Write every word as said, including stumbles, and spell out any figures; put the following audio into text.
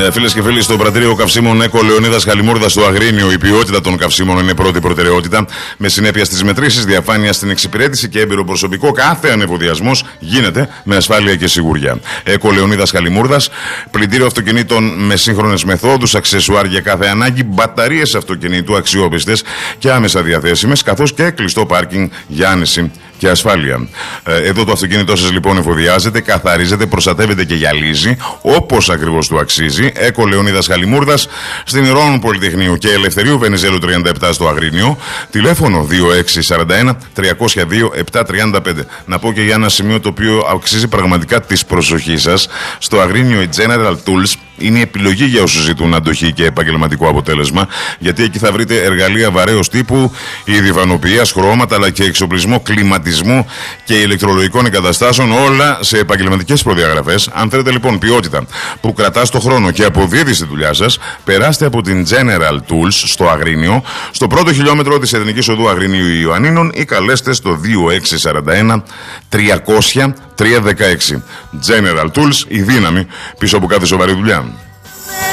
Ε, Φίλες και φίλοι, στο πρατήριο καυσίμων ΕΚΟ Λεωνίδας Χαλιμούρδας στο Αγρίνιο, η ποιότητα των καυσίμων είναι πρώτη προτεραιότητα. Με συνέπεια στις μετρήσεις, διαφάνεια στην εξυπηρέτηση και έμπειρο προσωπικό, κάθε ανεφοδιασμός γίνεται με ασφάλεια και σιγουριά. ΕΚΟ Λεωνίδας Χαλιμούρδας, πλυντήριο αυτοκινήτων με σύγχρονες μεθόδους, αξεσουάρ για κάθε ανάγκη, μπαταρίες αυτοκινήτου αξιόπιστες και άμεσα διαθέσιμες, καθώς και κλειστό πάρκινγκ για άνεση και ασφάλεια. Ε, εδώ το αυτοκίνητό σας λοιπόν εφοδιάζεται, καθαρίζεται, προστατεύεται και γυαλίζει όπως ακριβώς του αξίζει. ΕΚΟ Λεωνίδας Χαλιμούρδας, στην Ηρώνων Πολυτεχνείου και Ελευθερίου Βενιζέλου τριάντα επτά στο Αγρίνιο. Τηλέφωνο δύο έξι τέσσερα ένα τριακόσια δύο επτακόσια τριάντα πέντε. Να πω και για ένα σημείο το οποίο αξίζει πραγματικά της προσοχής σας. Στο Αγρίνιο η General Tools είναι η επιλογή για όσους ζητούν αντοχή και επαγγελματικό αποτέλεσμα, γιατί εκεί θα βρείτε εργαλεία βαρέως τύπου, είδη βανοποιίας, χρώματα αλλά και εξοπλισμό κλιματισμού και ηλεκτρολογικών εγκαταστάσεων, όλα σε επαγγελματικές προδιαγραφές. Αν θέλετε λοιπόν ποιότητα που κρατά στο χρόνο και αποδίδει στη δουλειά σας, περάστε από την General Tools στο Αγρίνιο, στο πρώτο χιλιόμετρο της Εθνικής Οδού Αγρινίου Ιωαννίνων, ή καλέστε στο δύο έξι τέσσερα ένα τριακόσια τριακόσια δεκαέξι. General Tools, η δύναμη πίσω από κάθε σοβαρή δουλειά.